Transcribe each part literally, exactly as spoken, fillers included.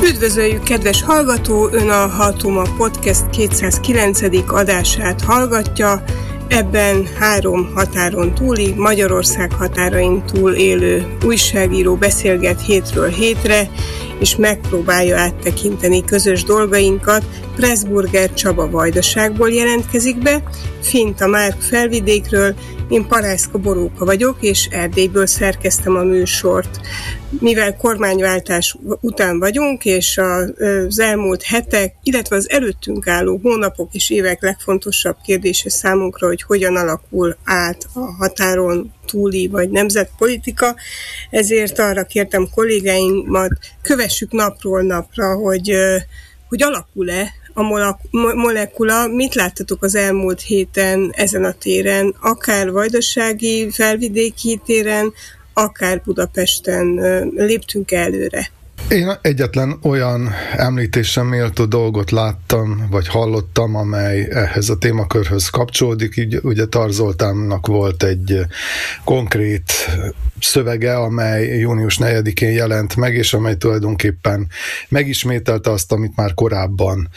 Üdvözöljük, kedves hallgató! Ön a Haltoma Podcast kétszázkilencedik adását hallgatja. Ebben három határon túli, Magyarország határain túl élő újságíró beszélget hétről hétre, és megpróbálja áttekinteni közös dolgainkat. Pressburger Csaba Vajdaságból jelentkezik be, Finta Márk Felvidékről, én Parászka Boróka vagyok, és Erdélyből szerkeztem a műsort. Mivel kormányváltás után vagyunk, és az elmúlt hetek, illetve az előttünk álló hónapok és évek legfontosabb kérdése számunkra, hogy hogyan alakul át a határon túli vagy nemzetpolitika, ezért arra kértem kollégáimat, kövessük napról napra, hogy, hogy alakul-e a molekula. Mit láttatok az elmúlt héten ezen a téren, akár vajdasági, felvidéki téren, akár Budapesten léptünk előre? Én egyetlen olyan említésen méltó dolgot láttam, vagy hallottam, amely ehhez a témakörhöz kapcsolódik. Így, ugye Tar Zoltánnak volt egy konkrét szövege, amely június negyedikén jelent meg, és amely tulajdonképpen megismételte azt, amit már korábban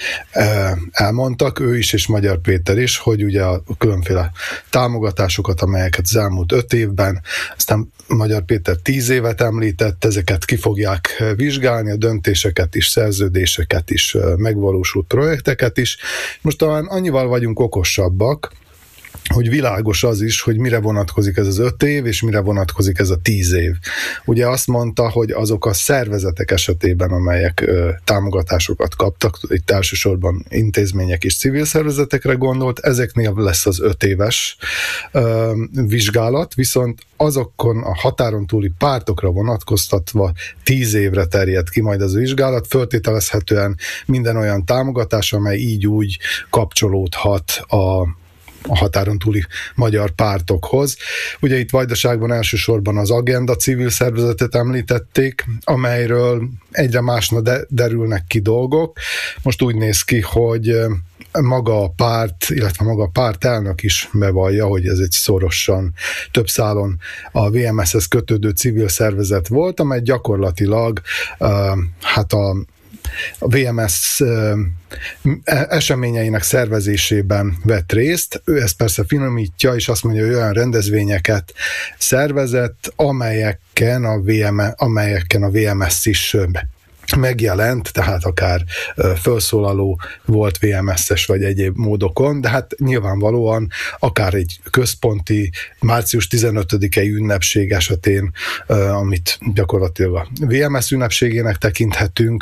elmondtak, ő is és Magyar Péter is, hogy ugye a különféle támogatásokat, amelyeket az elmúlt öt évben, aztán Magyar Péter tíz évet említett, ezeket ki fogják vizsgálni, a döntéseket is, szerződéseket is, megvalósult projekteket is. Most talán annyival vagyunk okosabbak, hogy világos az is, hogy mire vonatkozik ez az öt év, és mire vonatkozik ez a tíz év. Ugye azt mondta, hogy azok a szervezetek esetében, amelyek ö, támogatásokat kaptak, itt elsősorban intézmények és civil szervezetekre gondolt, ezeknél lesz az öt éves ö, vizsgálat, viszont azokon a határon túli pártokra vonatkoztatva tíz évre terjed ki majd az vizsgálat, föltételezhetően minden olyan támogatás, amely így úgy kapcsolódhat a a határon túli magyar pártokhoz. Ugye itt Vajdaságban elsősorban az Agenda civil szervezetet említették, amelyről egyre másna de- derülnek ki dolgok. Most úgy néz ki, hogy maga a párt, illetve maga a párt elnök is bevallja, hogy ez egy szorosan több szálon a vé em es-hez kötődő civil szervezet volt, amely gyakorlatilag uh, hát a a vé em es eseményeinek szervezésében vett részt. Ő ezt persze finomítja, és azt mondja, hogy olyan rendezvényeket szervezett, amelyeken a vé em es, amelyeken a vé em es is megjelent, tehát akár felszólaló volt vé em es-es vagy egyéb módokon, de hát nyilvánvalóan akár egy központi március tizenötödikei ünnepség esetén, amit gyakorlatilag a vé em es ünnepségének tekinthetünk,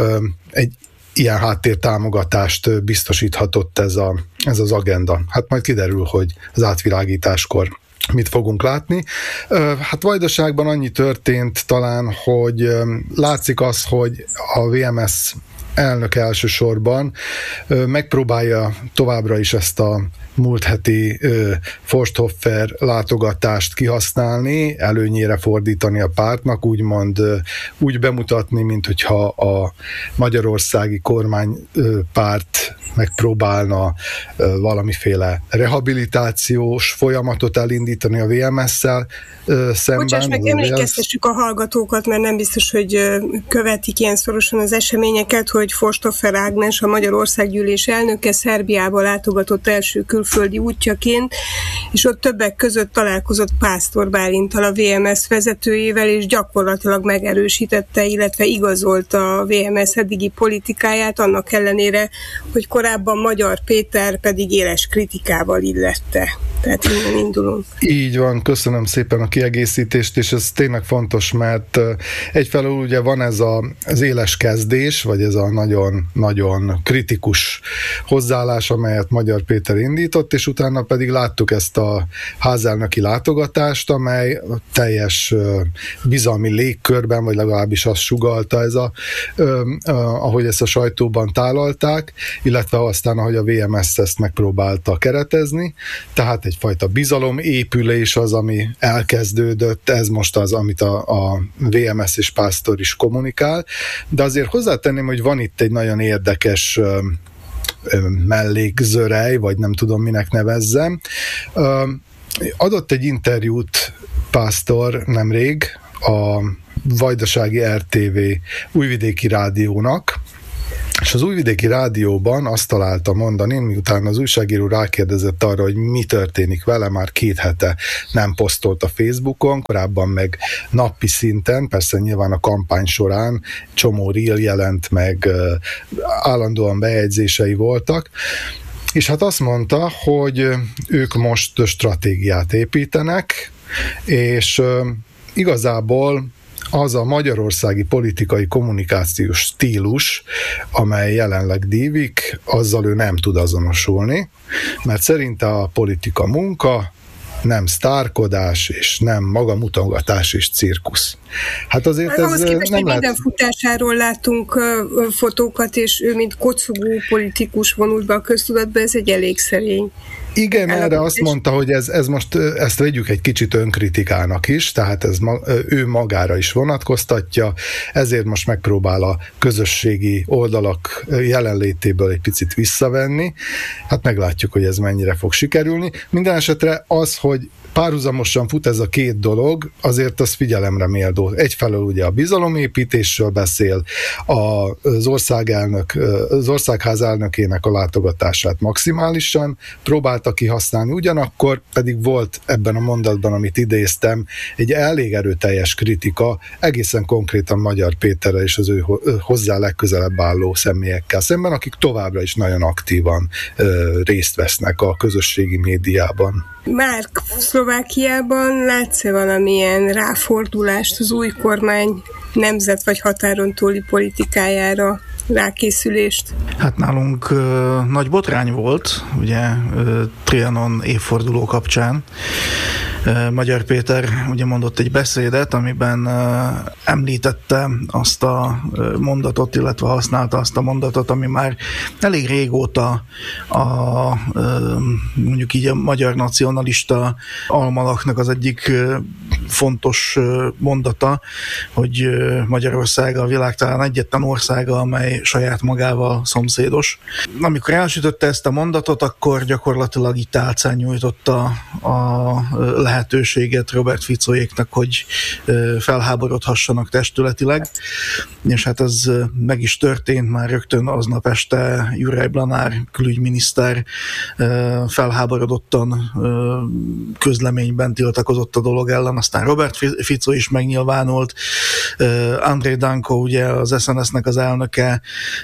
egy ilyen háttértámogatást biztosíthatott ez, a, ez az agenda. Hát majd kiderül, hogy az átvilágításkor mit fogunk látni. Hát Vajdaságban annyi történt talán, hogy látszik az, hogy a vé em es elnök elsősorban megpróbálja továbbra is ezt a múlt heti Forsthoffer látogatást kihasználni, előnyére fordítani a pártnak, úgymond úgy bemutatni, mint hogyha a magyarországi kormánypárt megpróbálna valamiféle rehabilitációs folyamatot elindítani a vé em es-szel szemben. Bocsáss meg, emlékeztessük a hallgatókat, mert nem biztos, hogy követik ilyen szorosan az eseményeket, hogy Forsthoffer Ágnes, a Magyarországgyűlés elnöke Szerbiába látogatott első külföldi útjaként, és ott többek között találkozott Pásztor Bálinttal, a vé em es vezetőjével, és gyakorlatilag megerősítette, illetve igazolta a vé em es eddigi politikáját, annak ellenére, hogy korábban Magyar Péter pedig éles kritikával illette. Tehát innen indulunk. Így van, köszönöm szépen a kiegészítést, és ez tényleg fontos, mert egyfelől ugye van ez a, az éles kezdés, vagy ez a nagyon-nagyon kritikus hozzáállás, amelyet Magyar Péter indított, és utána pedig láttuk ezt a házelnöki látogatást, amely teljes bizalmi légkörben, vagy legalábbis azt sugallta ez a, ahogy ezt a sajtóban tálalták, illetve aztán, ahogy a vé em es ezt megpróbálta keretezni, tehát egyfajta bizalomépülés az, ami elkezdődött, ez most az, amit a, a vé em es és Pásztor is kommunikál, de azért hozzátenném, hogy van itt egy nagyon érdekes mellékzörej, vagy nem tudom, minek nevezzem. Adott egy interjút Pásztor nemrég a vajdasági er té vé Újvidéki Rádiónak, és az Újvidéki Rádióban azt találta mondani, miután az újságíró rákérdezett arra, hogy mi történik vele, már két hete nem posztolt a Facebookon, korábban meg napi szinten, persze nyilván a kampány során csomó reel jelent meg, állandóan bejegyzései voltak, és hát azt mondta, hogy ők most stratégiát építenek, és igazából az a magyarországi politikai kommunikációs stílus, amely jelenleg dívik, azzal ő nem tud azonosulni, mert szerinte a politika munka, nem sztárkodás, és nem magamutogatás és cirkusz. Hát azért hát, ez ahhoz képest, nem lehet... minden futásáról látunk uh, fotókat, és ő, mint kocogó politikus vonult be a köztudatba, ez egy elég szerény. Igen, erre azt mondta, hogy ez, ez most, ezt vegyük egy kicsit önkritikának is, tehát ez ma, ő magára is vonatkoztatja, ezért most megpróbál a közösségi oldalak jelenlétéből egy picit visszavenni. Hát meglátjuk, hogy ez mennyire fog sikerülni. Minden esetre az, hogy párhuzamosan fut ez a két dolog, azért az figyelemre méltó. Egyfelől ugye a bizalomépítésről beszél, az országelnök, az országház elnökének a látogatását maximálisan próbálta kihasználni, ugyanakkor pedig volt ebben a mondatban, amit idéztem, egy elég erőteljes kritika egészen konkrétan Magyar Péterrel és az ő hozzá legközelebb álló személyekkel szemben, akik továbbra is nagyon aktívan részt vesznek a közösségi médiában. Márk, Szlovákiában látsz-e valamilyen ráfordulást az új kormány nemzet vagy határon túli politikájára, rákészülést? Hát nálunk uh, nagy botrány volt, ugye uh, Trianon évforduló kapcsán. Uh, Magyar Péter ugye mondott egy beszédet, amiben uh, említette azt a uh, mondatot, illetve használta azt a mondatot, ami már elég régóta a, uh, mondjuk így a magyar nacionalista almanaknak az egyik uh, fontos uh, mondata, hogy uh, Magyarország a világ talán egyetlen országa, amely saját magával szomszédos. Amikor elsütötte ezt a mondatot, akkor gyakorlatilag így tálcán nyújtotta a lehetőséget Robert Ficoéknak, hogy felháborodhassanak testületileg, és hát ez meg is történt már rögtön aznap este. Juraj Blanár külügyminiszter felháborodottan közleményben tiltakozott a dolog ellen, aztán Robert Fico is megnyilvánult, Andrei Danko, ugye az es en es-nek az elnöke,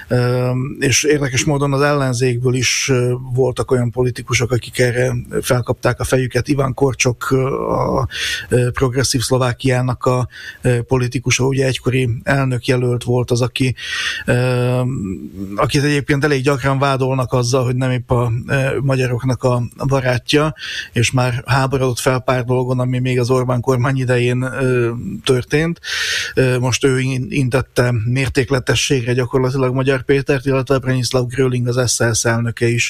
és érdekes módon az ellenzékből is voltak olyan politikusok, akik erre felkapták a fejüket. Iván Korcsok, a Progresszív Szlovákiának a politikusa, ugye egykori elnökjelölt volt az, aki, akit egyébként elég gyakran vádolnak azzal, hogy nem épp a magyaroknak a barátja, és már háborodott fel pár dolgon, ami még az Orbán kormány idején történt. Most ő intette mértékletességre gyakorlatilag Magyar Pétert, illetve Branislav Gröling, az es zé es elnöke is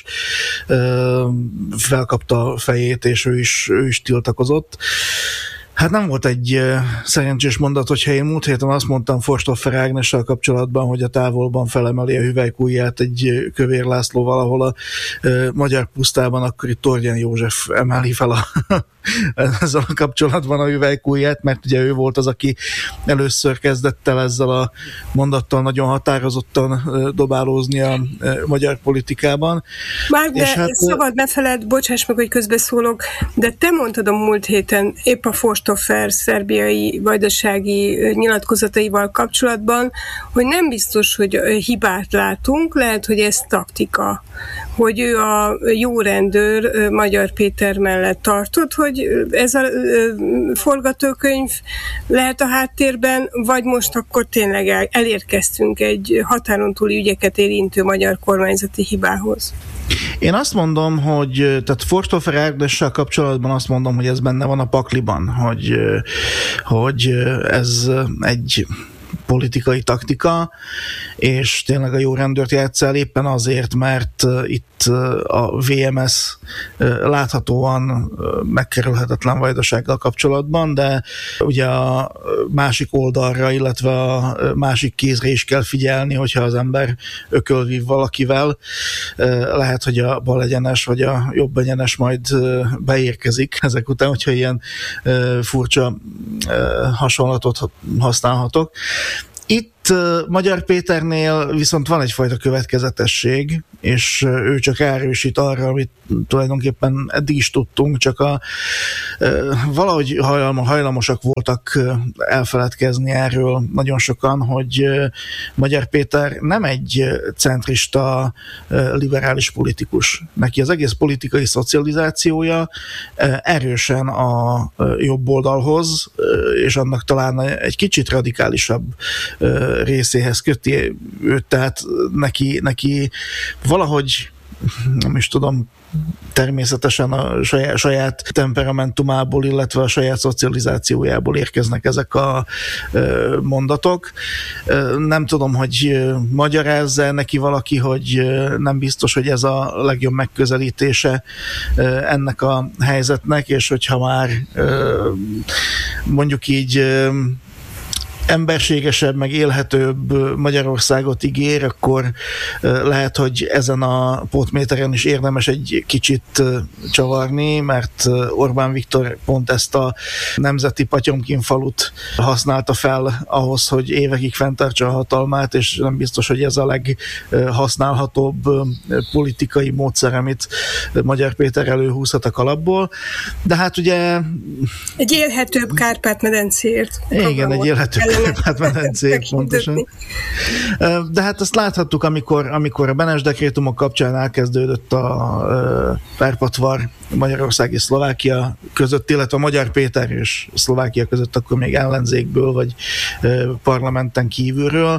felkapta a fejét, és ő is, ő is tiltakozott. Hát nem volt egy uh, szerencsés mondat, hogyha én múlt héten azt mondtam Forstoffer Ágnessel kapcsolatban, hogy a távolban felemeli a hüvelykujját egy uh, Kövér László valahol a uh, magyar pusztában, akkor itt Tordján József emeli fel a ezzel a kapcsolatban a hüvelykujját, mert ugye ő volt az, aki először kezdett el ezzel a mondattal nagyon határozottan uh, dobálózni a uh, magyar politikában. Már de hát, szabad ne feled, bocsáss meg, hogy közbeszólok, de te mondtad a múlt héten épp a Forstoffer szerbiai vajdasági nyilatkozataival kapcsolatban, hogy nem biztos, hogy hibát látunk, lehet, hogy ez taktika, hogy ő a jó rendőr Magyar Péter mellett tartott, hogy ez a forgatókönyv lehet a háttérben, vagy most akkor tényleg elérkeztünk egy határon túli ügyeket érintő magyar kormányzati hibához? Én azt mondom, hogy tehát Forstoffer Ágnessel kapcsolatban azt mondom, hogy ez benne van a pakliban, hogy, hogy ez egy politikai taktika, és tényleg a jó rendőrt játsz el éppen azért, mert itt a vé em es láthatóan megkerülhetetlen vajdasággal kapcsolatban, de ugye a másik oldalra, illetve a másik kézre is kell figyelni, hogyha az ember ökölvív valakivel, lehet, hogy a bal egyenes vagy a jobb egyenes majd beérkezik ezek után, hogyha ilyen furcsa hasonlatot használhatok. Itt Magyar Péternél viszont van egyfajta következetesség, és ő csak erősít arra, amit tulajdonképpen eddig is tudtunk, csak a, valahogy hajlamosak voltak elfeledkezni erről nagyon sokan, hogy Magyar Péter nem egy centrista liberális politikus. Neki az egész politikai szocializációja erősen a jobb oldalhoz, és annak talán egy kicsit radikálisabb részéhez köti őt, tehát neki, neki valahogy, nem is tudom, természetesen a saját, saját temperamentumából, illetve a saját szocializációjából érkeznek ezek a mondatok. Nem tudom, hogy magyarázza neki valaki, hogy nem biztos, hogy ez a legjobb megközelítése ennek a helyzetnek, és hogyha már mondjuk így emberségesebb, meg élhetőbb Magyarországot ígér, akkor lehet, hogy ezen a potméteren is érdemes egy kicsit csavarni, mert Orbán Viktor pont ezt a nemzeti Patyomkin-falut használta fel ahhoz, hogy évekig fenntartsa a hatalmát, és nem biztos, hogy ez a leghasználhatóbb politikai módszer, amit Magyar Péter előhúzhat a kalapból. De hát ugye... Egy élhetőbb Kárpát-medencéért. Igen, egy élhetőbb Kárpát-medencéért pontosan. De hát azt láthattuk, amikor, amikor a Benes dekrétumok kapcsán elkezdődött a párpatvar Magyarország és Szlovákia között, illetve a Magyar Péter és Szlovákia között, akkor még ellenzékből, vagy parlamenten kívülről,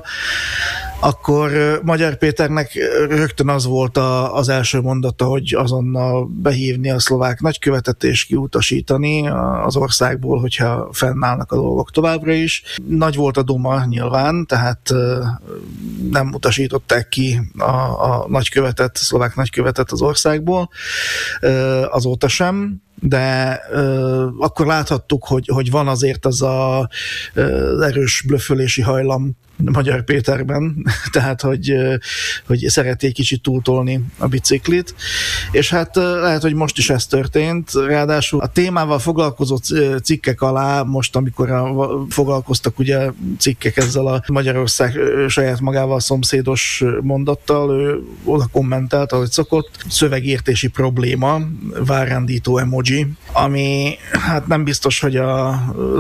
akkor Magyar Péternek rögtön az volt a, az első mondata, hogy azonnal behívni a szlovák nagykövetet és kiutasítani az országból, hogyha fennállnak a dolgok továbbra is. Nagy volt a duma nyilván, tehát nem utasították ki a, a nagykövetet, szlovák nagykövetet az országból, azóta sem, de uh, akkor láthattuk, hogy, hogy van azért az a uh, erős blöffölési hajlam Magyar Péterben, tehát hogy, uh, hogy szereti egy kicsit túltolni a biciklit, és hát uh, lehet, hogy most is ez történt, ráadásul a témával foglalkozó cikkek alá, most amikor a, foglalkoztak ugye cikkek ezzel a Magyarország saját magával szomszédos mondattal, ő oda kommentelt, ahogy szokott, szövegértési probléma, várándító emoji, ami hát nem biztos, hogy a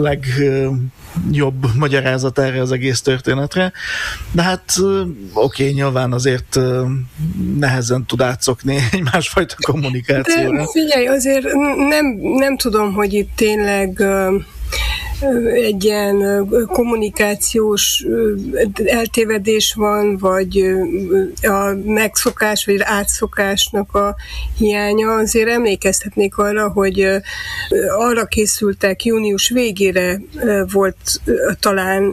legjobb magyarázat erre az egész történetre, de hát oké, okay, nyilván azért nehezen tud átszokni egy másfajta kommunikációra. De figyelj, azért nem, nem tudom, hogy itt tényleg egy ilyen kommunikációs eltévedés van, vagy a megszokás, vagy átszokásnak a hiánya. Azért emlékeztetnék arra, hogy arra készültek, június végére volt talán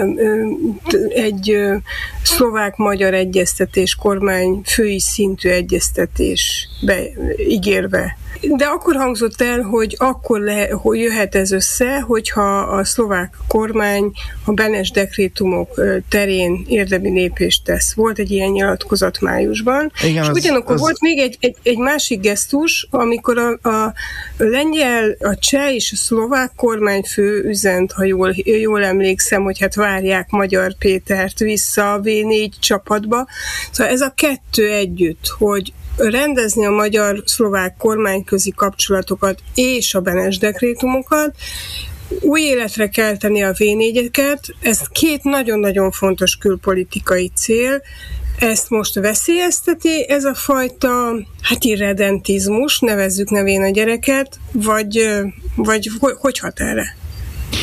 egy szlovák-magyar egyeztetés, kormány fői szintű egyeztetés beígérve. De akkor hangzott el, hogy akkor le, hogy jöhet ez össze, hogyha a szlovák kormány a Benes dekrétumok terén érdemi lépést tesz. Volt egy ilyen nyilatkozat májusban. Igen, és az, ugyanakkor az... volt még egy, egy, egy másik gesztus, amikor a, a lengyel, a cseh és a szlovák kormányfő üzent, ha jól, jól emlékszem, hogy hát várják Magyar Pétert vissza a vé négy csapatba. Szóval ez a kettő együtt, hogy rendezni a magyar-szlovák kormányközi kapcsolatokat és a Benes dekrétumokat, új életre kelteni a vé négyeket, ez két nagyon-nagyon fontos külpolitikai cél, ezt most veszélyezteti ez a fajta, hát irredentizmus, nevezzük nevén a gyereket, vagy, vagy hogy hat erre?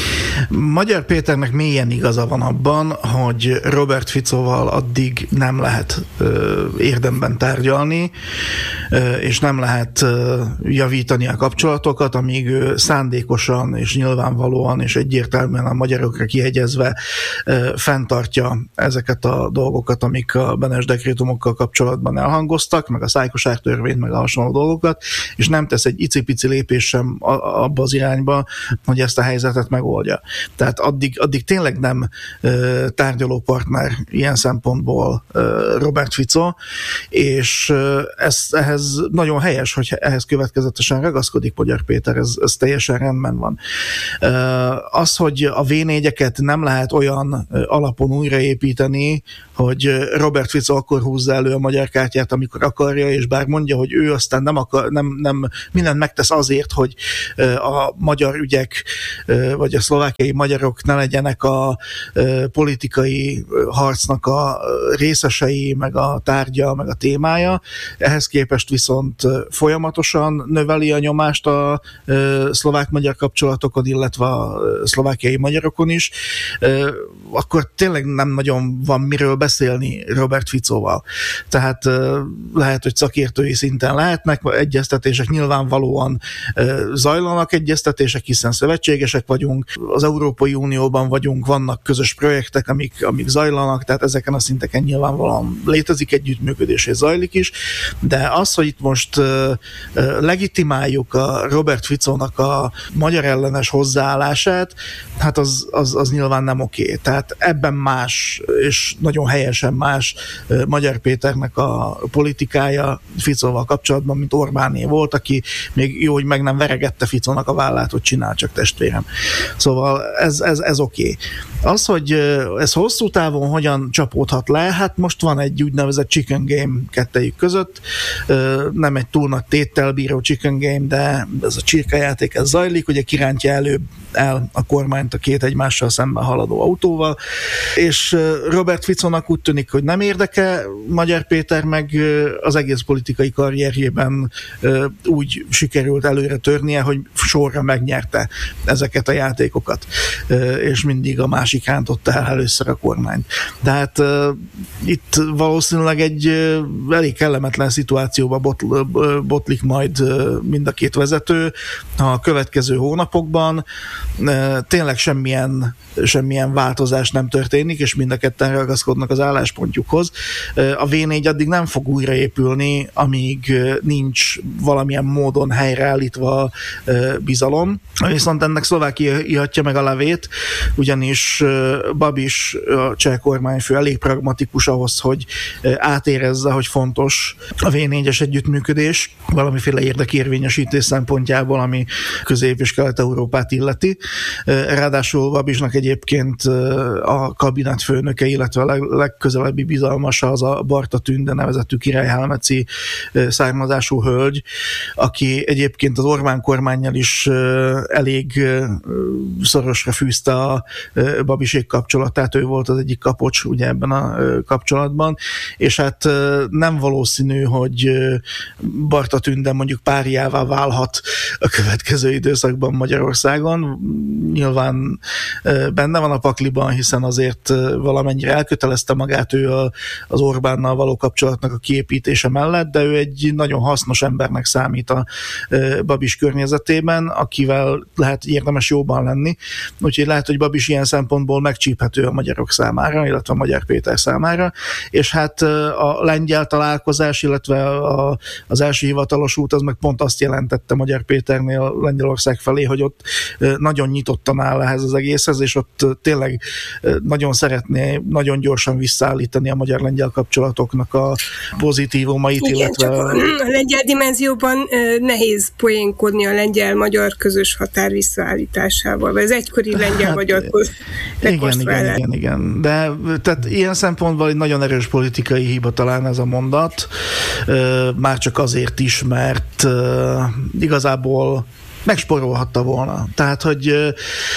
Magyar Péternek mélyen igaza van abban, hogy Robert Ficóval addig nem lehet ö, érdemben tárgyalni, ö, és nem lehet ö, javítani a kapcsolatokat, amíg ő szándékosan és nyilvánvalóan és egyértelműen a magyarokra kihegyezve ö, fenntartja ezeket a dolgokat, amik a Benes dekrétumokkal kapcsolatban elhangoztak, meg a szájkosár törvényt, meg a hasonló dolgokat, és nem tesz egy icipici lépés sem abba az irányba, hogy ezt a helyzetet megoldja. Tehát addig, addig tényleg nem ö, tárgyalópartner ilyen szempontból ö, Robert Fico, és ö, ez, ehhez nagyon helyes, hogy ehhez következetesen ragaszkodik Magyar Péter, ez, ez teljesen rendben van. Ö, az, hogy a vé négyeket nem lehet olyan alapon újraépíteni, hogy Robert Fico akkor húzza elő a magyar kártyát, amikor akarja, és bár mondja, hogy ő aztán nem, akar, nem, nem mindent megtesz azért, hogy a magyar ügyek, vagy a szlovákiai magyarok ne legyenek a politikai harcnak a részesei, meg a tárgya, meg a témája. Ehhez képest viszont folyamatosan növeli a nyomást a szlovák-magyar kapcsolatokon, illetve a szlovákiai magyarokon is, akkor tényleg nem nagyon van miről beszélni Robert Ficóval. Tehát lehet, hogy szakértői szinten lehetnek egyeztetések, nyilvánvalóan zajlanak egyeztetések, hiszen szövetségesek vagyunk, az Európai Unióban vagyunk, vannak közös projektek, amik, amik zajlanak, tehát ezeken a szinteken nyilvánvalóan létezik együttműködés, és zajlik is, de az, hogy itt most legitimáljuk a Robert Ficónak a magyar ellenes hozzáállását, hát az, az, az nyilván nem oké. Tehát ebben más, és nagyon helyesen más Magyar Péternek a politikája Ficóval kapcsolatban, mint Orbáné volt, aki még jó, hogy meg nem veregette Ficónak a vállát, hogy csinál csak testvérem. Szóval ez, ez, ez oké. Az, hogy ez hosszú távon hogyan csapódhat le, hát most van egy úgynevezett chicken game kettejük között, nem egy túl nagy téttel bíró chicken game, de ez a csirkejáték, ez zajlik, ugye kirántja előbb el a kormányt a két egymással szemben haladó autóval, és Robert Ficónak úgy tűnik, hogy nem érdeke, Magyar Péter meg az egész politikai karrierjében úgy sikerült előre törnie, hogy sorra megnyerte ezeket a játékokat, és mindig a másik rántotta el először a kormányt. Tehát itt valószínűleg egy elég kellemetlen szituációba botl, botlik majd mind a két vezető a következő hónapokban. Tényleg semmilyen, semmilyen változás nem történik, és mind a ketten ragaszkodnak az álláspontjukhoz. A vé négy addig nem fog újraépülni, amíg nincs valamilyen módon helyreállítva bizalom. Viszont ennek Szlovákia ihatja meg a levét, ugyanis Babis, a cseh kormányfő elég pragmatikus ahhoz, hogy átérezze, hogy fontos a vé négyes együttműködés valamiféle érdekérvényesítés szempontjából, ami Közép- és Kelet-Európát illeti. Ráadásul Babisnak egyébként a kabinetfőnöke, illetve a leg, legközelebbi bizalmasa az a Barta Tünde nevezetű királyhálmeci származású hölgy, aki egyébként az Orbán kormánnyal is elég szorosra fűzte a Babisék kapcsolatát, ő volt az egyik kapocs ugye ebben a kapcsolatban, és hát nem valószínű, hogy Barta Tünde mondjuk páriává válhat a következő időszakban Magyarországon. Nyilván benne van a pakliban, hiszen azért valamennyire elkötelezte magát ő az Orbánnal való kapcsolatnak a kiépítése mellett, de ő egy nagyon hasznos embernek számít a Babis környezetében, akivel lehet érdemes jóban lenni. Úgyhogy lehet, hogy Babis ilyen szempontból megcsíphető a magyarok számára, illetve a Magyar Péter számára, és hát a lengyel találkozás, illetve a, az első hivatalos út az meg pont azt jelentette Magyar Péternél Lengyelország felé, hogy ott nagyon nyitottan áll ehhez az egészhez, és ott tényleg nagyon szeretné nagyon gyorsan visszaállítani a magyar-lengyel kapcsolatoknak a pozitívumait, igen, illetve... Csak a, a lengyel dimenzióban nehéz poénkodni a lengyel-magyar közös határ visszaállításával, vagy az egykori lengyel-magyar hát, igen, igen, igen, igen. De tehát ilyen szempontból egy nagyon erős politikai hiba talán ez a mondat, már csak azért is, mert igazából megspórolhatta volna. Tehát, hogy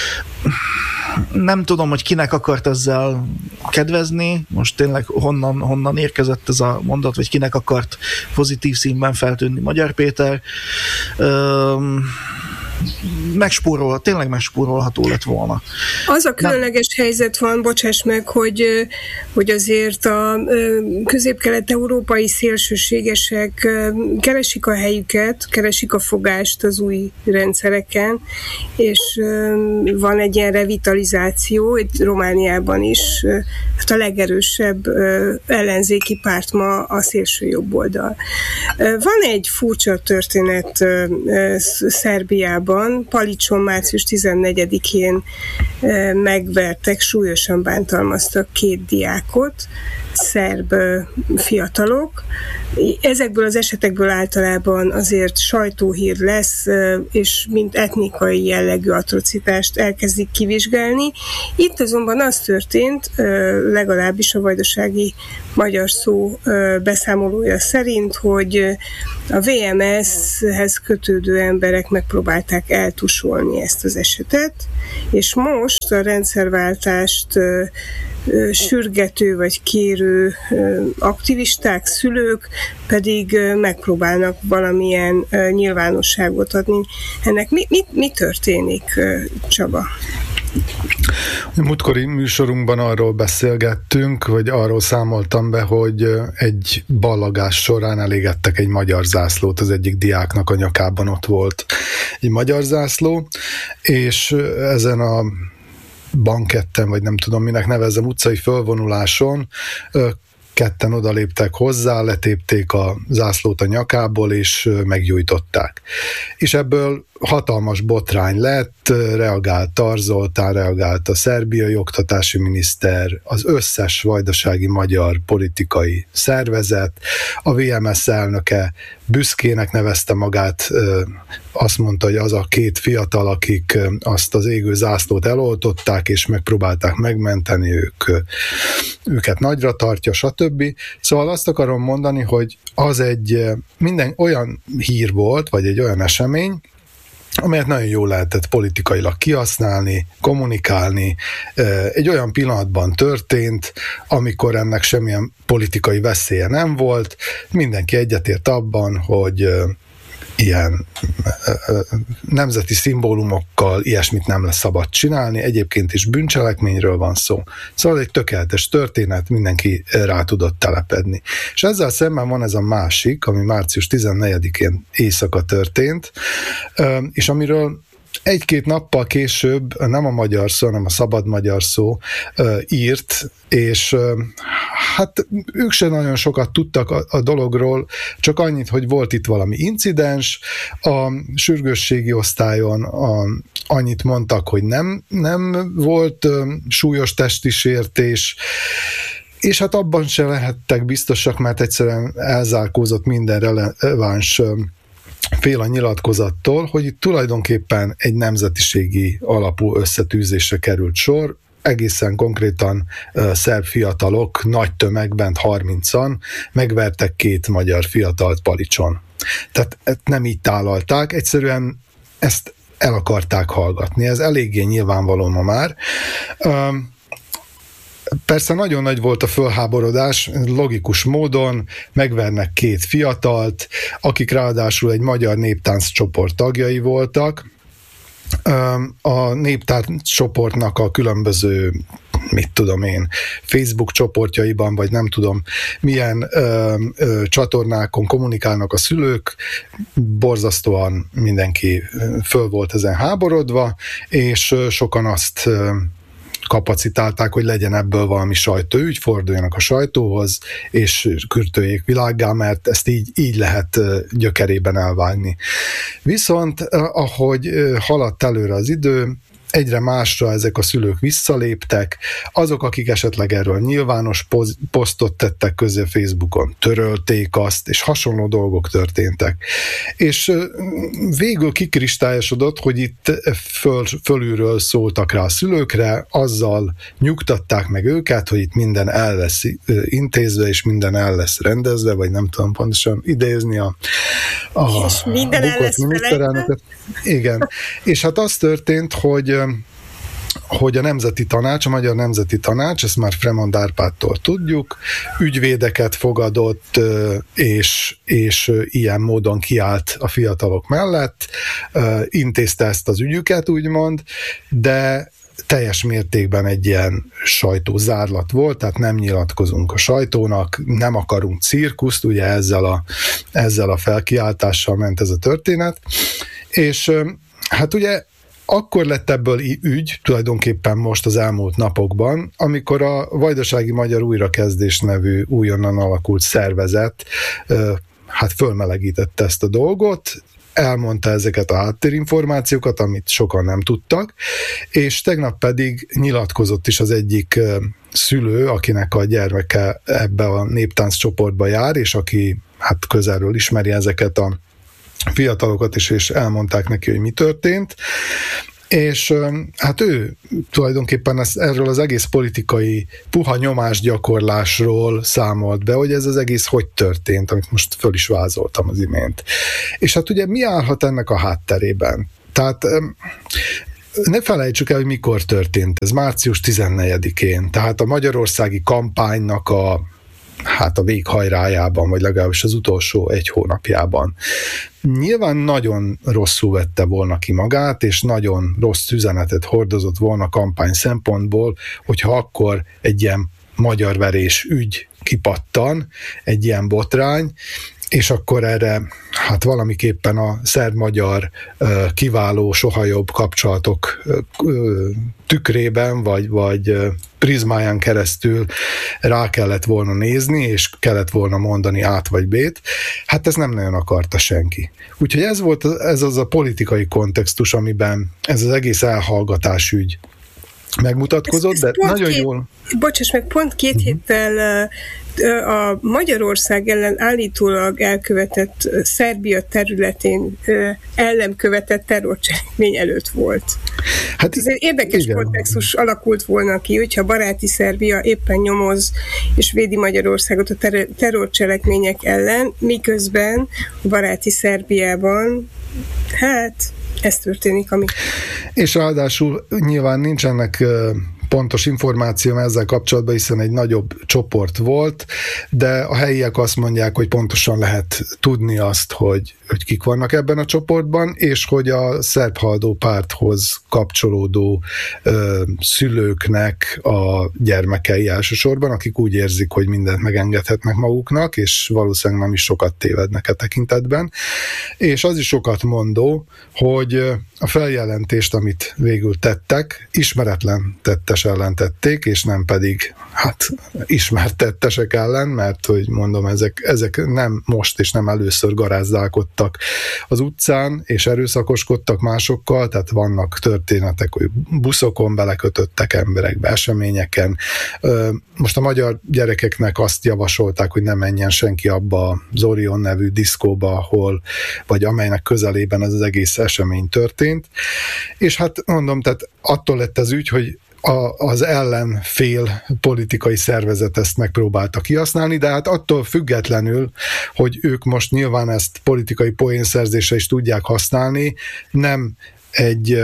nem tudom, hogy kinek akart ezzel kedvezni, most tényleg honnan, honnan érkezett ez a mondat, vagy kinek akart pozitív színben feltűnni Magyar Péter. megspórol, tényleg megspórolható lett volna. Az a különleges Nem. helyzet van, bocsáss meg, hogy, hogy azért a közép-kelet-európai szélsőségesek keresik a helyüket, keresik a fogást az új rendszereken, és van egy ilyen revitalizáció, itt Romániában is, hát a legerősebb ellenzéki párt ma a szélső jobb oldal. Van egy furcsa történet Szerbiában, Palicson március tizennegyedikén megvertek, súlyosan bántalmaztak két diákot, szerb fiatalok. Ezekből az esetekből általában azért sajtóhír lesz, és mint etnikai jellegű atrocitást elkezdik kivizsgálni. Itt azonban az történt, legalábbis a vajdasági magyar szó beszámolója szerint, hogy a vé em es-hez kötődő emberek megpróbálták eltusolni ezt az esetet, és most a rendszerváltást sürgető vagy kérő aktivisták, szülők pedig megpróbálnak valamilyen nyilvánosságot adni. Ennek mi, mi, mi történik, Csaba? A múltkori műsorunkban arról beszélgettünk, vagy arról számoltam be, hogy egy ballagás során elégettek egy magyar zászlót, az egyik diáknak a nyakában ott volt egy magyar zászló, és ezen a banketten, vagy nem tudom minek nevezzem, utcai fölvonuláson ketten odaléptek hozzá, letépték a zászlót a nyakából, és meggyújtották. És ebből hatalmas botrány lett, reagált Tar Zoltán, reagált a szerbiai oktatási miniszter, az összes vajdasági magyar politikai szervezet, a vé em es elnöke büszkének nevezte magát, azt mondta, hogy az a két fiatal, akik azt az égő zászlót eloltották, és megpróbálták megmenteni, ők, őket nagyra tartja, stb. Szóval azt akarom mondani, hogy az egy minden olyan hír volt, vagy egy olyan esemény, amelyet nagyon jól lehetett politikailag kihasználni, kommunikálni. Egy olyan pillanatban történt, amikor ennek semmilyen politikai veszélye nem volt. Mindenki egyetért abban, hogy ilyen nemzeti szimbólumokkal ilyesmit nem lesz szabad csinálni, egyébként is bűncselekményről van szó. Szóval egy tökéletes történet, mindenki rá tudott telepedni. És ezzel szemben van ez a másik, ami március tizennegyedikén éjszaka történt, és amiről egy-két nappal később nem a magyar szó, hanem a szabad magyar szó írt, és hát ők sem nagyon sokat tudtak a, a dologról, csak annyit, hogy volt itt valami incidens, a sürgősségi osztályon a, annyit mondtak, hogy nem, nem volt súlyos testi sértés, és hát abban se lehettek biztosak, mert egyszerűen elzárkózott minden releváns fél a nyilatkozattól, hogy itt tulajdonképpen egy nemzetiségi alapú összetűzésre került sor, egészen konkrétan uh, szerb fiatalok nagy tömegben, harmincan megvertek két magyar fiatalt Palicson. Tehát nem így tálalták, egyszerűen ezt el akarták hallgatni. Ez eléggé nyilvánvaló ma már. Uh, Persze nagyon nagy volt a fölháborodás, logikus módon megvernek két fiatalt, akik ráadásul egy magyar néptánc csoport tagjai voltak. A néptánc csoportnak a különböző, mit tudom én, Facebook csoportjaiban, vagy nem tudom milyen ö, ö, csatornákon kommunikálnak a szülők, borzasztóan mindenki föl volt ezen háborodva, és sokan azt kapacitálták, hogy legyen ebből valami sajtóügy, forduljanak a sajtóhoz, és kürtöljék világgá, mert ezt így, így lehet gyökerében elvágni. Viszont ahogy haladt előre az idő, egyre másra ezek a szülők visszaléptek, azok, akik esetleg erről nyilvános posztot tettek közé Facebookon, törölték azt, és hasonló dolgok történtek. És végül kikristályosodott, hogy itt föl, fölülről szóltak rá a szülőkre, azzal nyugtatták meg őket, hogy itt minden el lesz intézve, és minden el lesz rendezve, vagy nem tudom pontosan idézni a, a, és minden a bukott miniszterelnököt. Igen. És hát az történt, hogy hogy a Nemzeti Tanács, a Magyar Nemzeti Tanács, ezt már Fremond Árpádtól tudjuk, ügyvédeket fogadott, és, és ilyen módon kiállt a fiatalok mellett, intézte ezt az ügyüket, úgymond, de teljes mértékben egy ilyen sajtózárlat volt, tehát nem nyilatkozunk a sajtónak, nem akarunk cirkuszt, ugye ezzel a, ezzel a felkiáltással ment ez a történet, és hát ugye akkor lett ebből ügy, tulajdonképpen most az elmúlt napokban, amikor a Vajdasági Magyar Újrakezdés nevű újonnan alakult szervezet hát fölmelegítette ezt a dolgot, elmondta ezeket a háttérinformációkat, amit sokan nem tudtak, és tegnap pedig nyilatkozott is az egyik szülő, akinek a gyermeke ebbe a néptánc csoportba jár, és aki hát közelről ismeri ezeket a fiatalokat is, és elmondták neki, hogy mi történt, és hát ő tulajdonképpen ez, erről az egész politikai puha nyomásgyakorlásról számolt be, hogy ez az egész hogy történt, amit most föl is vázoltam az imént. És hát ugye mi állhat ennek a hátterében? Tehát ne felejtsük el, hogy mikor történt ez, március tizennegyedikén, tehát a magyarországi kampánynak a hát a véghajrájában, vagy legalábbis az utolsó egy hónapjában. Nyilván nagyon rosszul vette volna ki magát, és nagyon rossz üzenetet hordozott volna kampány szempontból, hogyha akkor egy ilyen magyarverés ügy kipattan, egy ilyen botrány, és akkor erre hát valamiképpen a szerb-magyar kiváló, soha jobb kapcsolatok tükrében, vagy, vagy prizmáján keresztül rá kellett volna nézni, és kellett volna mondani át vagy bét. Hát ez nem nagyon akarta senki. Úgyhogy ez volt ez az a politikai kontextus, amiben ez az egész elhallgatás ügy megmutatkozott, ez, ez de nagyon két, jól... Bocsáss meg, pont két uh-huh. héttel a Magyarország ellen állítólag elkövetett Szerbia területén ellen követett terrorcselekmény előtt volt. Hát ez egy érdekes igen. kontextus alakult volna ki, hogyha baráti Szerbia éppen nyomoz és védi Magyarországot a ter- terrorcselekmények ellen, miközben a baráti Szerbiában hát ez történik, ami... És ráadásul nyilván nincsenek pontos információm ezzel kapcsolatban, hiszen egy nagyobb csoport volt, de a helyiek azt mondják, hogy pontosan lehet tudni azt, hogy, hogy kik vannak ebben a csoportban, és hogy a szerb-haldó párthoz kapcsolódó ö, szülőknek a gyermekei elsősorban, akik úgy érzik, hogy mindent megengedhetnek maguknak, és valószínűleg nem is sokat tévednek e tekintetben. És az is sokat mondó, hogy a feljelentést, amit végül tettek, ismeretlen tettes ellen tették, és nem pedig hát ismert tettesek ellen, mert hogy mondom, ezek, ezek nem most és nem először garázdálkodtak az utcán, és erőszakoskodtak másokkal, tehát vannak történetek, hogy buszokon belekötöttek emberekbe, eseményeken. Most a magyar gyerekeknek azt javasolták, hogy ne menjen senki abba az Orion nevű diszkóba, ahol, vagy amelynek közelében ez az egész esemény történt. És hát mondom, tehát attól lett az ügy, hogy A, az ellenfél politikai szervezet ezt megpróbálta kihasználni, de hát attól függetlenül, hogy ők most nyilván ezt politikai poénszerzésre is tudják használni, nem egy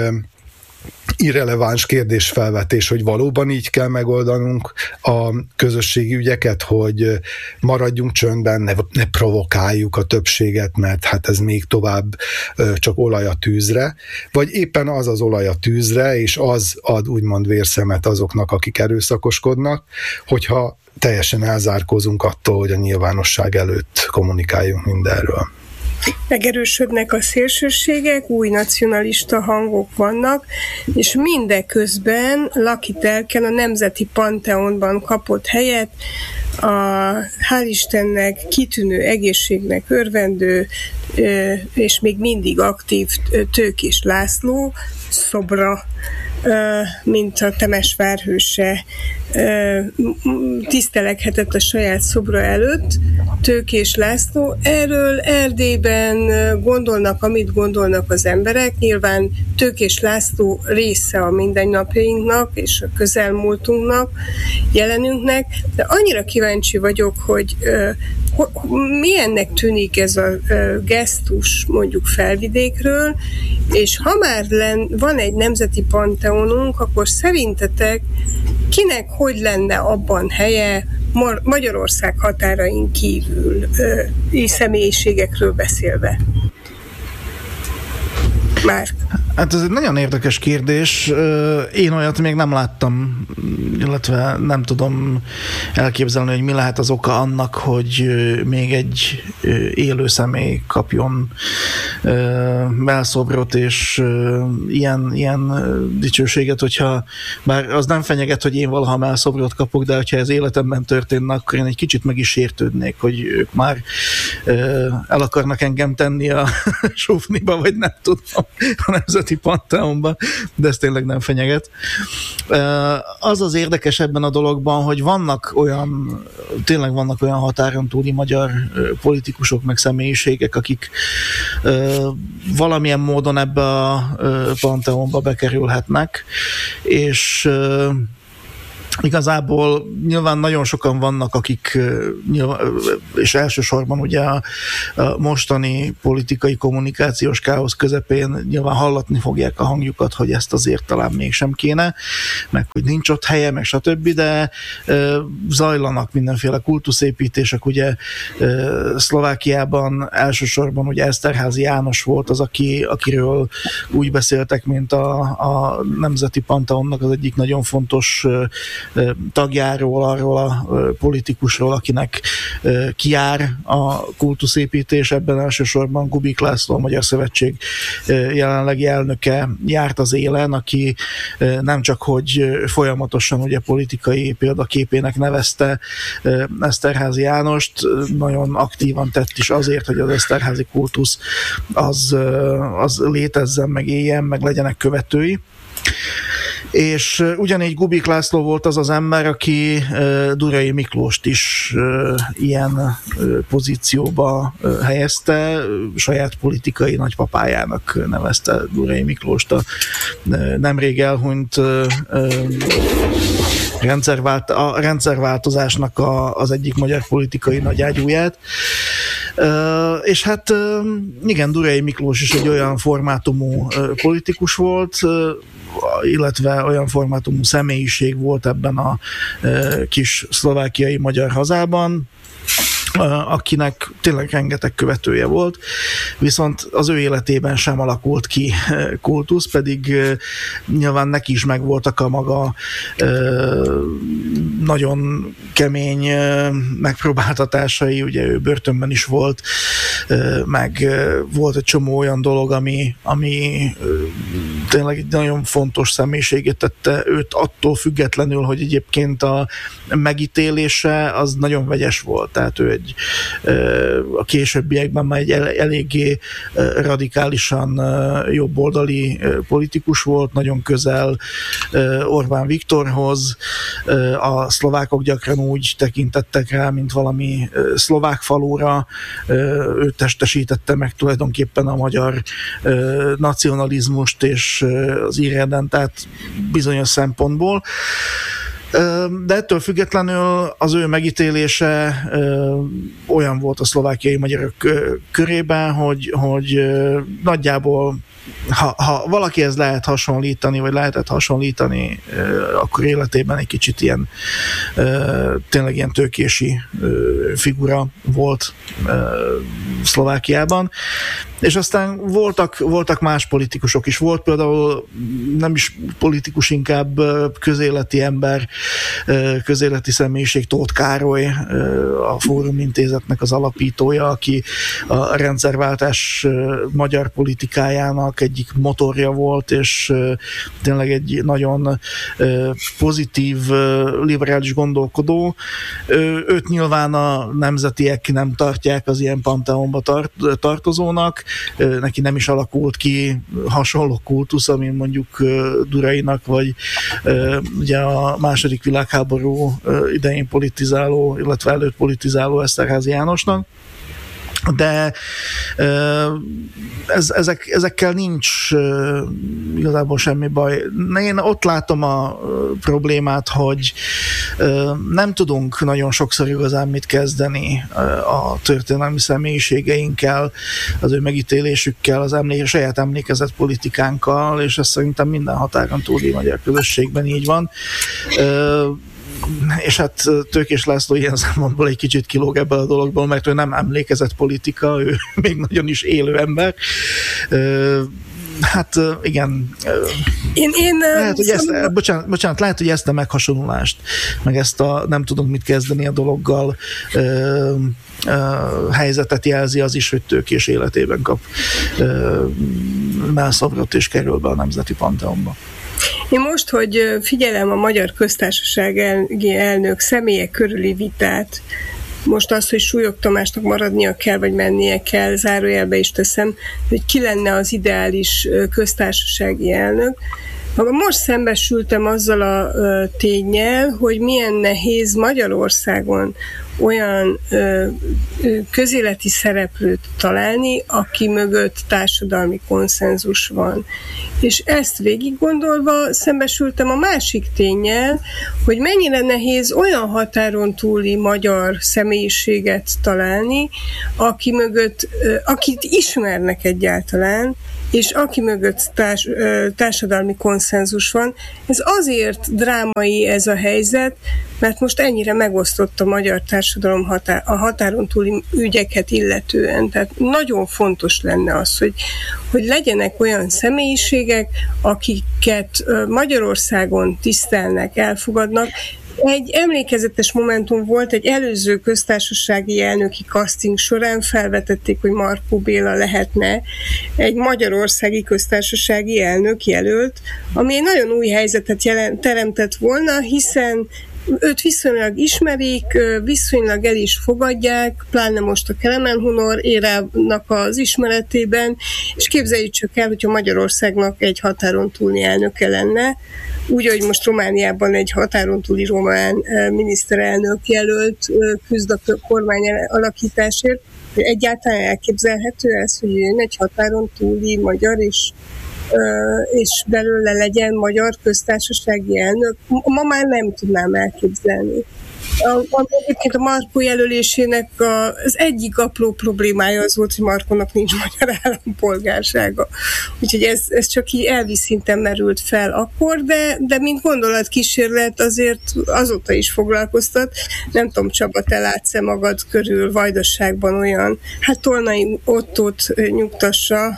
irreleváns kérdésfelvetés, hogy valóban így kell megoldanunk a közösségi ügyeket, hogy maradjunk csöndben, ne, ne provokáljuk a többséget, mert hát ez még tovább csak olaj a tűzre, vagy éppen az az olaj a tűzre, és az ad úgymond vérszemet azoknak, akik erőszakoskodnak, hogyha teljesen elzárkózunk attól, hogy a nyilvánosság előtt kommunikáljunk mindenről. Megerősödnek a szélsőségek, új nacionalista hangok vannak, és mindeközben Lucky Telken a Nemzeti Panteonban kapott helyet a hál' Istennek kitűnő egészségnek örvendő és még mindig aktív Tőkés László szobra, mint a Temesvár hőse tiszteleghetett a saját szobra előtt, Tőkés László. Erről Erdélyben gondolnak, amit gondolnak az emberek. Nyilván Tőkés László része a mindennapjainknak és a közelmúltunknak, jelenünknek, de annyira kíváncsi vagyok, hogy milyennek tűnik ez a gesztus mondjuk Felvidékről, és ha már len, van egy nemzeti panteonunk, akkor szerintetek kinek hogy lenne abban helye Magyarország határain kívül, személyiségekről beszélve? Márk. Hát ez egy nagyon érdekes kérdés. Én olyat még nem láttam, illetve nem tudom elképzelni, hogy mi lehet az oka annak, hogy még egy élő személy kapjon mellszobrot és ilyen, ilyen dicsőséget, hogyha bár az nem fenyeget, hogy én valaha mellszobrot kapok, de hogyha ez életemben történne, akkor én egy kicsit meg is sértődnék, hogy ők már el akarnak engem tenni a sufniba, vagy nem tudom, a Nemzeti Panteonban, de ez tényleg nem fenyeget. Az az érdekes ebben a dologban, hogy vannak olyan, tényleg vannak olyan határon túli magyar politikusok, meg személyiségek, akik valamilyen módon ebbe a Panteonba bekerülhetnek, és igazából nyilván nagyon sokan vannak, akik nyilván, és elsősorban ugye a, a mostani politikai kommunikációs káosz közepén nyilván hallatni fogják a hangjukat, hogy ezt azért talán mégsem kéne, meg hogy nincs ott helye, meg stb., de e, zajlanak mindenféle kultuszépítések, ugye e, Szlovákiában elsősorban ugye Eszterházy János volt az, aki, akiről úgy beszéltek, mint a, a Nemzeti Panteonnak az egyik nagyon fontos tagjáról, arról a politikusról, akinek kijár a kultuszépítés. Ebben elsősorban Kubik László, a Magyar Szövetség jelenlegi elnöke járt az élen, aki nem csak hogy folyamatosan ugye politikai példaképének nevezte Eszterházy Jánost, nagyon aktívan tett is azért, hogy az eszterházy kultusz az, az létezzen, meg éljen, meg legyenek követői. És ugyanígy Kubik László volt az az ember, aki uh, Durai Miklóst is uh, ilyen uh, pozícióba uh, helyezte, saját politikai nagypapájának nevezte Durai Miklóst, a uh, nemrég elhunyt uh, uh, rendszervált, a rendszerváltozásnak a, az egyik magyar politikai nagyágyúját. Uh, és hát uh, igen, Durai Miklós is egy olyan formátumú uh, politikus volt, uh, illetve olyan formátumú személyiség volt ebben a uh, kis szlovákiai magyar hazában, akinek tényleg rengeteg követője volt, viszont az ő életében sem alakult ki kultusz, pedig nyilván neki is megvoltak a maga nagyon kemény megpróbáltatásai, ugye ő börtönben is volt, meg volt egy csomó olyan dolog, ami, ami tényleg egy nagyon fontos személyiségét tette őt attól függetlenül, hogy egyébként a megítélése az nagyon vegyes volt, tehát ő egy a későbbiekben már egy eléggé radikálisan jobboldali politikus volt, nagyon közel Orbán Viktorhoz. A szlovákok gyakran úgy tekintettek rá, mint valami szlovák falura. Ő testesítette meg tulajdonképpen a magyar nacionalizmust és az irredentát bizonyos szempontból. De ettől függetlenül az ő megítélése olyan volt a szlovákiai magyarok körében, hogy, hogy nagyjából ha, ha valakihez lehet hasonlítani, vagy lehetett hasonlítani, akkor életében egy kicsit ilyen tényleg ilyen tőkési figura volt Szlovákiában. És aztán voltak, voltak más politikusok is. Volt például nem is politikus, inkább közéleti ember, közéleti személyiség, Tóth Károly, a Fórum Intézetnek az alapítója, aki a rendszerváltás magyar politikájának egyik motorja volt, és tényleg egy nagyon pozitív, liberális gondolkodó. Őt nyilván a nemzetiek nem tartják az ilyen panteonban Panteonba tart, tartozónak, neki nem is alakult ki hasonló kultusz, ami mondjuk Durainak, vagy ugye a második világháború idején politizáló, illetve előtt politizáló Eszterházy Jánosnak. De ez, ezek, ezekkel nincs igazából semmi baj. Én ott látom a problémát, hogy nem tudunk nagyon sokszor igazán mit kezdeni a történelmi személyiségeinkkel, az ő megítélésükkel, az emlé- saját emlékezett politikánkkal, és ez szerintem minden határon túli magyar közösségben így van. És hát Tőkés László ilyen szempontból egy kicsit kilóg ebből a dologból, mert ő nem emlékezett politika, ő még nagyon is élő ember. Hát igen. Én, én lehet, hogy ezt, szem... bocsánat, bocsánat, lehet, hogy ezt a meghasonlást, meg ezt a nem tudunk mit kezdeni a dologgal ö, ö, helyzetet jelzi az is, hogy Tőkés életében kap mellszobrot és kerül be a Nemzeti Panteonba. Én most, hogy figyelem a Magyar Köztársasági elnök személyek körüli vitát, most az, hogy Súlyog Tamásnak maradnia kell, vagy mennie kell, zárójelbe is teszem, hogy ki lenne az ideális köztársasági elnök. Most szembesültem azzal a ténnyel, hogy milyen nehéz Magyarországon olyan ö, ö, közéleti szereplőt találni, aki mögött társadalmi konszenzus van. És ezt végig gondolva szembesültem a másik ténnyel, hogy mennyire nehéz olyan határon túli magyar személyiséget találni, aki mögött, ö, akit ismernek egyáltalán, és aki mögött társ, társadalmi konszenzus van. Ez azért drámai ez a helyzet, mert most ennyire megosztott a magyar társadalom határ, a határon túli ügyeket illetően. Tehát nagyon fontos lenne az, hogy, hogy legyenek olyan személyiségek, akiket Magyarországon tisztelnek, elfogadnak. Egy emlékezetes momentum volt, egy előző köztársasági elnöki casting során felvetették, hogy Markó Béla lehetne egy magyarországi köztársasági elnök jelölt, ami egy nagyon új helyzetet jelent, teremtett volna, hiszen őt viszonylag ismerik, viszonylag el is fogadják, pláne most a Kelemen-Hunor érának az ismeretében, és képzeljük csak el, hogyha Magyarországnak egy határon túli elnöke lenne, úgy, hogy most Romániában egy határon túli román miniszterelnök jelölt küzd a kormány alakításért. Egyáltalán elképzelhető ez, hogy jön egy határon túli magyar, és, és belőle legyen magyar köztársasági elnök? Ma már nem tudnám elképzelni. A, egyébként a Markó jelölésének a, az egyik apró problémája az volt, hogy Markónak nincs magyar állampolgársága. Úgyhogy ez, ez csak így elvi szinten merült fel akkor, de, de mint gondolatkísérlet azért azóta is foglalkoztat. Nem tudom, Csaba, te látsz-e magad körül Vajdaságban olyan, hát Tolnai Ottót nyugtassa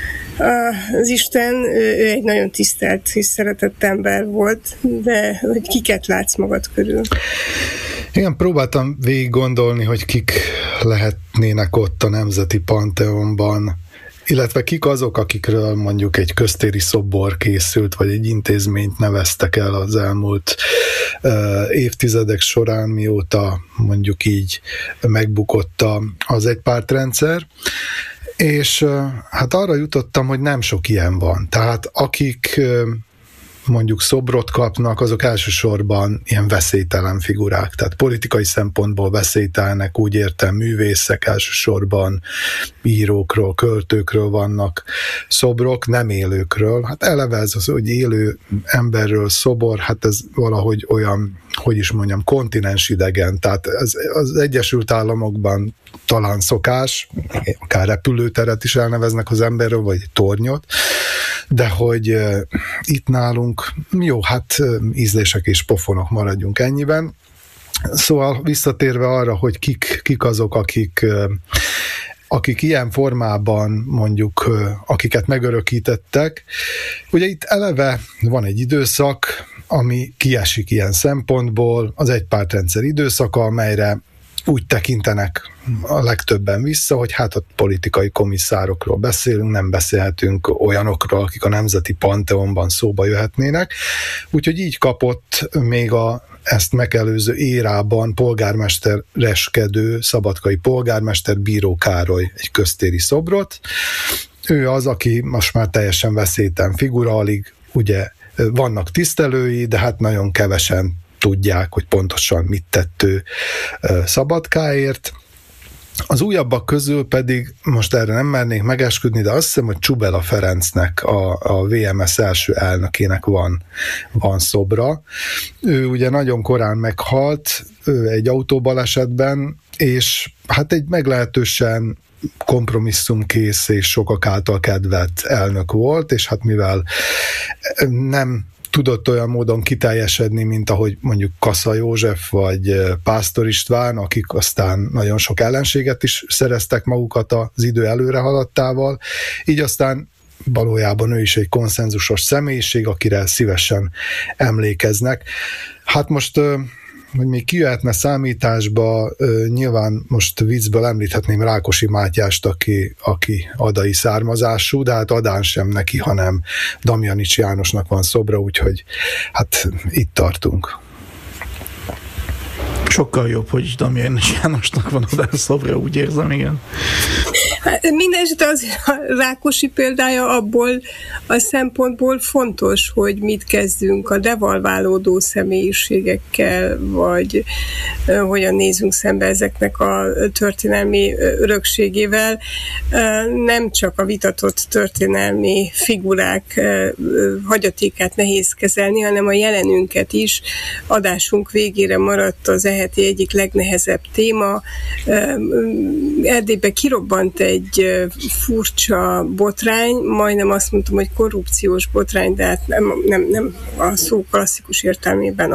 az Isten, ő egy nagyon tisztelt és szeretett ember volt, de hogy kiket látsz magad körül? Igen, próbáltam végig gondolni, hogy kik lehetnének ott a Nemzeti Panteonban, illetve kik azok, akikről mondjuk egy köztéri szobor készült, vagy egy intézményt neveztek el az elmúlt uh, évtizedek során, mióta mondjuk így megbukott az egypártrendszer. És hát arra jutottam, hogy nem sok ilyen van. Tehát akik mondjuk szobrot kapnak, azok elsősorban ilyen veszélytelen figurák. Tehát politikai szempontból veszélytelenek, úgy értem, művészek, elsősorban írókról, költőkről vannak szobrok, nem élőkről. Hát eleve ez az, hogy élő emberről szobor, hát ez valahogy olyan, hogy is mondjam, kontinensidegen. Tehát ez, az Egyesült Államokban talán szokás, akár repülőteret is elneveznek az emberről, vagy egy tornyot, de hogy uh, itt nálunk, jó, hát uh, ízlések és pofonok, maradjunk ennyiben. Szóval visszatérve arra, hogy kik, kik azok, akik, uh, akik ilyen formában mondjuk, uh, akiket megörökítettek. Ugye itt eleve van egy időszak, ami kiesik ilyen szempontból, az egypártrendszer időszaka, amelyre úgy tekintenek a legtöbben vissza, hogy hát ott politikai komisszárokról beszélünk, nem beszélhetünk olyanokról, akik a Nemzeti Panteonban szóba jöhetnének. Úgyhogy így kapott még a ezt megelőző érában polgármestereskedő szabadkai polgármester Bíró Károly egy köztéri szobrot. Ő az, aki most már teljesen veszélytelen figura, alig ugye vannak tisztelői, de hát nagyon kevesen tudják, hogy pontosan mit tett ő Szabadkáért. Az újabbak közül pedig, most erre nem mernék megesküdni, de azt hiszem, hogy Csubela Ferencnek, a, a vé em es első elnökének van, van szobra. Ő ugye nagyon korán meghalt egy autóbalesetben, és hát egy meglehetősen kompromisszumkész és sokak által kedvelt elnök volt, és hát mivel nem tudott olyan módon kiteljesedni, mint ahogy mondjuk Kassa József vagy Pásztor István, akik aztán nagyon sok ellenséget is szereztek magukat az idő előre haladtával, így aztán valójában ő is egy konszenzusos személyiség, akire szívesen emlékeznek. Hát most hogy még kijöhetne számításba, nyilván most viccből említhetném Rákosi Mátyást, aki, aki adai származású, de hát Adán sem neki, hanem Damjanics Jánosnak van szobra, úgyhogy hát itt tartunk. Sokkal jobb, hogy Damjanics Jánosnak van Adán szobra, úgy érzem, igen. Mindenesetre az a Rákosi példája abból a szempontból fontos, hogy mit kezdünk a devalválódó személyiségekkel, vagy uh, hogyan nézünk szembe ezeknek a történelmi örökségével. Uh, nem csak a vitatott történelmi figurák uh, hagyatékát nehéz kezelni, hanem a jelenünket is. Adásunk végére maradt az eheti egyik legnehezebb téma. Uh, Erdélybe kirobbant egy egy furcsa botrány, majdnem azt mondtam, hogy korrupciós botrány, de hát nem, nem, nem a szó klasszikus értelmében